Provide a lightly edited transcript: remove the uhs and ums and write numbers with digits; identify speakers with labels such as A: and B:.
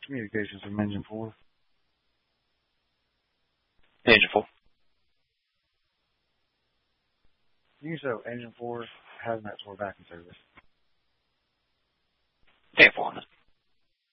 A: Communications from Engine 4.
B: Engine 4.
A: You can show Engine 4 hazmat tour back in service.